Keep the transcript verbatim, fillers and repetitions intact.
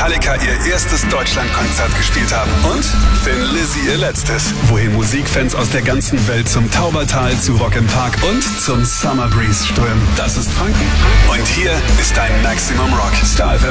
Metallica ihr erstes Deutschlandkonzert gespielt haben. Und Thin Lizzy ihr letztes. Wohin Musikfans aus der ganzen Welt zum Taubertal, zu Rock im Park und zum Summer Breeze strömen. Das ist Franken. Und hier ist dein Maximum Rock. Star F M